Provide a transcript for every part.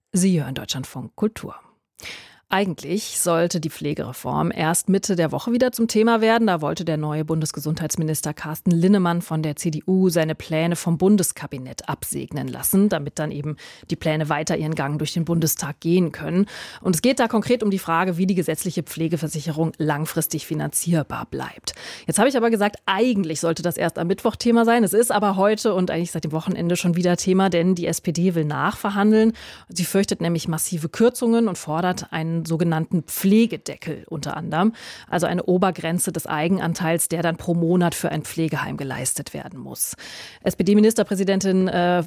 Sie hören Deutschlandfunk Kultur. Eigentlich sollte die Pflegereform erst Mitte der Woche wieder zum Thema werden. Da wollte der neue Bundesgesundheitsminister Carsten Linnemann von der CDU seine Pläne vom Bundeskabinett absegnen lassen, damit dann eben die Pläne weiter ihren Gang durch den Bundestag gehen können. Und es geht da konkret um die Frage, wie die gesetzliche Pflegeversicherung langfristig finanzierbar bleibt. Jetzt habe ich aber gesagt, eigentlich sollte das erst am Mittwoch Thema sein. Es ist aber heute und eigentlich seit dem Wochenende schon wieder Thema, denn die SPD will nachverhandeln. Sie fürchtet nämlich massive Kürzungen und fordert einen sogenannten Pflegedeckel unter anderem, also eine Obergrenze des Eigenanteils, der dann pro Monat für ein Pflegeheim geleistet werden muss. SPD-Ministerpräsidentin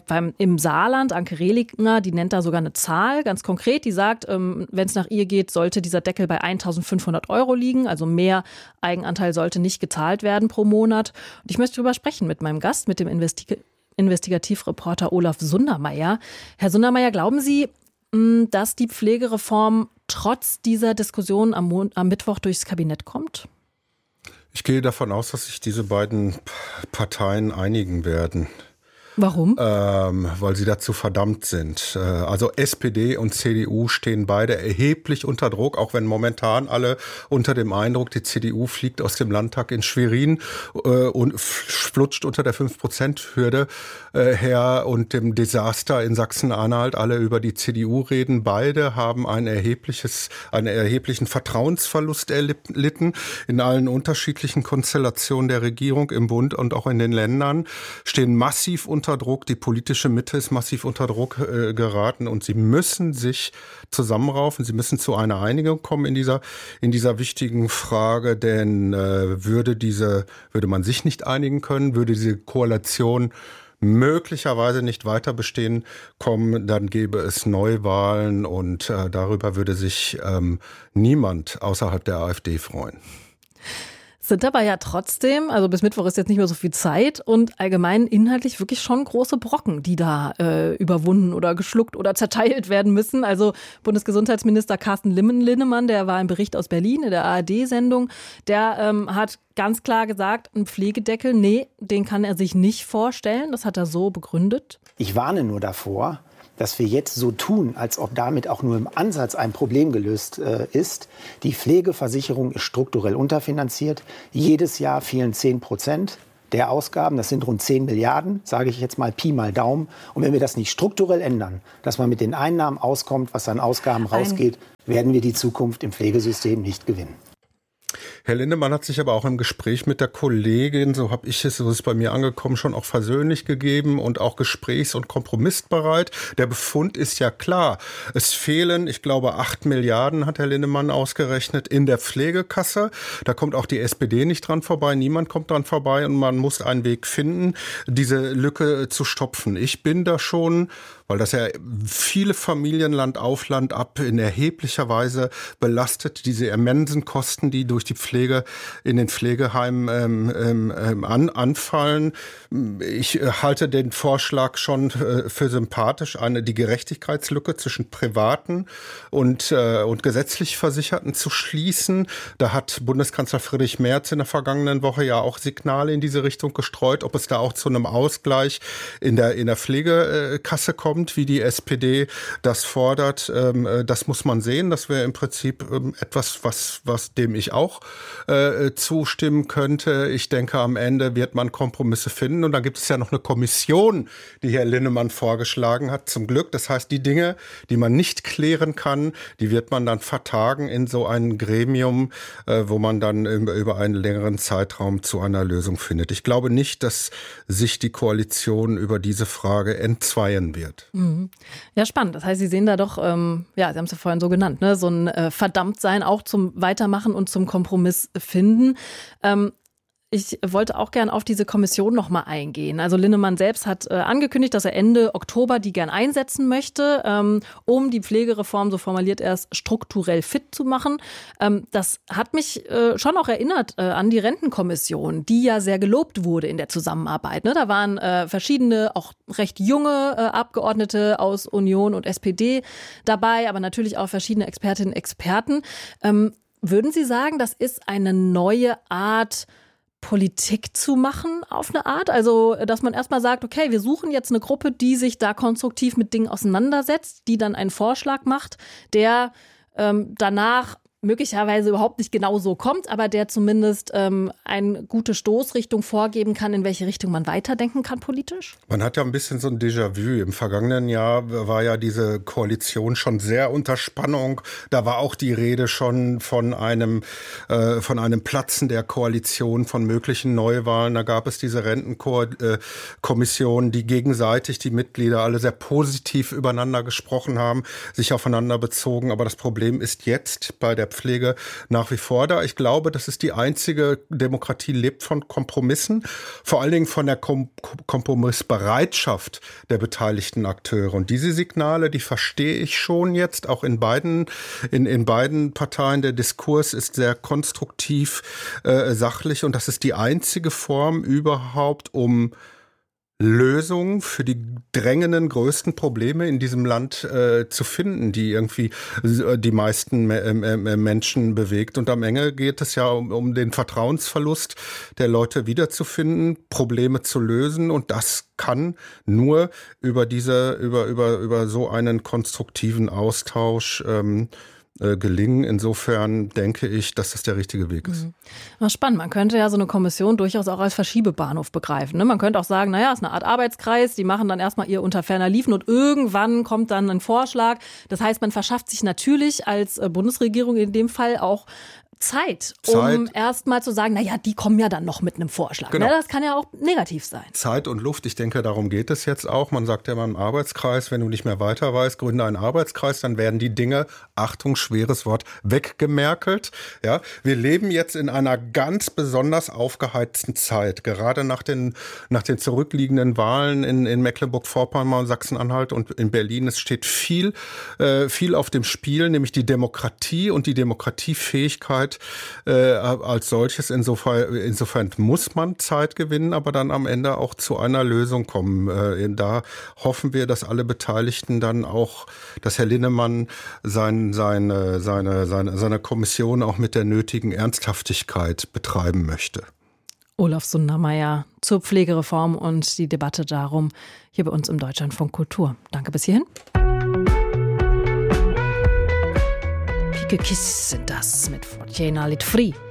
im Saarland, Anke Rehlinger, die nennt da sogar eine Zahl, ganz konkret, die sagt, wenn es nach ihr geht, sollte dieser Deckel bei 1.500 € liegen, also mehr Eigenanteil sollte nicht gezahlt werden pro Monat. Und ich möchte darüber sprechen mit meinem Gast, mit dem Investigativreporter Olaf Sundermeier. Herr Sundermeier, glauben Sie, dass die Pflegereform trotz dieser Diskussion am Mittwoch durchs Kabinett kommt? Ich gehe davon aus, dass sich diese beiden Parteien einigen werden. Warum? Weil sie dazu verdammt sind. Also SPD und CDU stehen beide erheblich unter Druck, auch wenn momentan alle unter dem Eindruck, die CDU fliegt aus dem Landtag in Schwerin und flutscht unter der 5%-Hürde her und dem Desaster in Sachsen-Anhalt alle über die CDU reden. Beide haben einen erheblichen Vertrauensverlust erlitten in allen unterschiedlichen Konstellationen der Regierung im Bund und auch in den Ländern, stehen massiv unter Druck, die politische Mitte ist massiv unter Druck geraten und sie müssen sich zusammenraufen, sie müssen zu einer Einigung kommen in dieser wichtigen Frage, denn würde man sich nicht einigen können, würde diese Koalition möglicherweise nicht weiter bestehen kommen, dann gäbe es Neuwahlen und darüber würde sich niemand außerhalb der AfD freuen. Sind aber ja trotzdem, also bis Mittwoch ist jetzt nicht mehr so viel Zeit und allgemein inhaltlich wirklich schon große Brocken, die da überwunden oder geschluckt oder zerteilt werden müssen. Also Bundesgesundheitsminister Carsten Linnemann, der war im Bericht aus Berlin in der ARD-Sendung, der hat ganz klar gesagt, ein Pflegedeckel, nee, den kann er sich nicht vorstellen. Das hat er so begründet. Ich warne nur davor, dass wir jetzt so tun, als ob damit auch nur im Ansatz ein Problem gelöst ist. Die Pflegeversicherung ist strukturell unterfinanziert. Jedes Jahr fehlen 10% der Ausgaben. Das sind rund 10 Milliarden, sage ich jetzt mal Pi mal Daumen. Und wenn wir das nicht strukturell ändern, dass man mit den Einnahmen auskommt, was an Ausgaben rausgeht, werden wir die Zukunft im Pflegesystem nicht gewinnen. Herr Linnemann hat sich aber auch im Gespräch mit der Kollegin, so ist es bei mir angekommen, schon auch versöhnlich gegeben und auch gesprächs- und kompromissbereit. Der Befund ist ja klar. Es fehlen, ich glaube, 8 Milliarden, hat Herr Linnemann ausgerechnet, in der Pflegekasse. Da kommt auch die SPD nicht dran vorbei, niemand kommt dran vorbei und man muss einen Weg finden, diese Lücke zu stopfen. Ich bin da schon, weil das ja viele Familien Land auf Land ab in erheblicher Weise belastet, diese immensen Kosten, die durch die Pflege in den Pflegeheimen anfallen. Ich halte den Vorschlag schon für sympathisch, die Gerechtigkeitslücke zwischen Privaten und gesetzlich Versicherten zu schließen. Da hat Bundeskanzler Friedrich Merz in der vergangenen Woche ja auch Signale in diese Richtung gestreut, ob es da auch zu einem Ausgleich in der Pflegekasse kommt, wie die SPD das fordert. Das muss man sehen. Das wäre im Prinzip etwas, was dem ich auch zustimmen könnte. Ich denke, am Ende wird man Kompromisse finden. Und da gibt es ja noch eine Kommission, die Herr Linnemann vorgeschlagen hat, zum Glück. Das heißt, die Dinge, die man nicht klären kann, die wird man dann vertagen in so ein Gremium, wo man dann über einen längeren Zeitraum zu einer Lösung findet. Ich glaube nicht, dass sich die Koalition über diese Frage entzweien wird. Ja, spannend. Das heißt, Sie sehen da doch, Sie haben es ja vorhin so genannt, ne? So ein Verdammtsein auch zum Weitermachen und zum Kompromiss finden. Ich wollte auch gern auf diese Kommission nochmal eingehen. Also Linnemann selbst hat angekündigt, dass er Ende Oktober die gern einsetzen möchte, um die Pflegereform, so formuliert er es, strukturell fit zu machen. Das hat mich schon auch erinnert an die Rentenkommission, die ja sehr gelobt wurde in der Zusammenarbeit. Ne? Da waren verschiedene, auch recht junge Abgeordnete aus Union und SPD dabei, aber natürlich auch verschiedene Expertinnen und Experten. Würden Sie sagen, das ist eine neue Art Politik zu machen auf eine Art? Also, dass man erstmal sagt, okay, wir suchen jetzt eine Gruppe, die sich da konstruktiv mit Dingen auseinandersetzt, die dann einen Vorschlag macht, der danach möglicherweise überhaupt nicht genau so kommt, aber der zumindest eine gute Stoßrichtung vorgeben kann, in welche Richtung man weiterdenken kann politisch? Man hat ja ein bisschen so ein Déjà-vu. Im vergangenen Jahr war ja diese Koalition schon sehr unter Spannung. Da war auch die Rede schon von einem Platzen der Koalition, von möglichen Neuwahlen. Da gab es diese Rentenkommission, die gegenseitig die Mitglieder alle sehr positiv übereinander gesprochen haben, sich aufeinander bezogen. Aber das Problem ist jetzt bei der Pflege nach wie vor da. Ich glaube, das ist die einzige Demokratie, lebt von Kompromissen, vor allen Dingen von der Kompromissbereitschaft der beteiligten Akteure. Und diese Signale, die verstehe ich schon jetzt, auch in beiden Parteien. Der Diskurs ist sehr konstruktiv, sachlich, und das ist die einzige Form überhaupt, um Lösungen für die drängenden, größten Probleme in diesem Land zu finden, die irgendwie die meisten Menschen bewegt. Und am Ende geht es ja um den Vertrauensverlust der Leute wiederzufinden, Probleme zu lösen. Und das kann nur über so einen konstruktiven Austausch gelingen. Insofern denke ich, dass das der richtige Weg ist. Spannend. Man könnte ja so eine Kommission durchaus auch als Verschiebebahnhof begreifen. Ne? Man könnte auch sagen, naja, es ist eine Art Arbeitskreis, die machen dann erstmal ihr unter ferner Liefen und irgendwann kommt dann ein Vorschlag. Das heißt, man verschafft sich natürlich als Bundesregierung in dem Fall auch Zeit, um erstmal zu sagen, naja, die kommen ja dann noch mit einem Vorschlag. Genau. Na, das kann ja auch negativ sein. Zeit und Luft, ich denke, darum geht es jetzt auch. Man sagt ja immer im Arbeitskreis, wenn du nicht mehr weiter weißt, gründe einen Arbeitskreis, dann werden die Dinge, Achtung, schweres Wort, weggemerkelt. Ja, wir leben jetzt in einer ganz besonders aufgeheizten Zeit, gerade nach den zurückliegenden Wahlen in Mecklenburg-Vorpommern, Sachsen-Anhalt und in Berlin. Es steht viel auf dem Spiel, nämlich die Demokratie und die Demokratiefähigkeit als solches. Insofern muss man Zeit gewinnen, aber dann am Ende auch zu einer Lösung kommen. Da hoffen wir, dass alle Beteiligten dann auch, dass Herr Linnemann seine Kommission auch mit der nötigen Ernsthaftigkeit betreiben möchte. Olaf Sundermeier zur Pflegereform und die Debatte darum hier bei uns im Deutschlandfunk Kultur. Danke bis hierhin. Pike Kiss sind das mit Fortuna Lit Free.